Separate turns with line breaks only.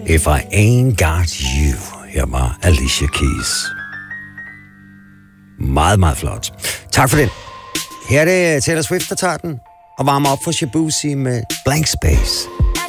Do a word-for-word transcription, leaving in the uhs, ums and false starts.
If I Ain't Got You. Her var Alicia Keys. Meget, meget flot. Tak for det. Her er det Taylor Swift, der tager den og varmer op for Shabuzi med Blank Space.